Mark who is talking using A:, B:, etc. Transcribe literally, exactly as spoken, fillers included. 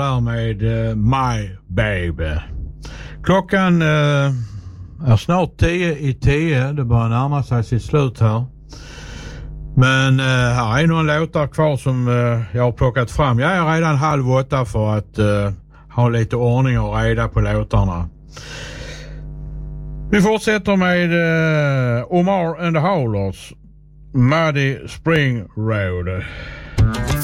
A: Med uh, My Baby. Klockan uh, är snart tio i tio. Det börjar närma sig sitt slut här. Men uh, här är några låtar kvar som uh, jag har plockat fram. Jag är redan halv åtta för att uh, ha lite ordning och reda på låtarna. Vi fortsätter med uh, Omar and the Howlers, Muddy Spring Road.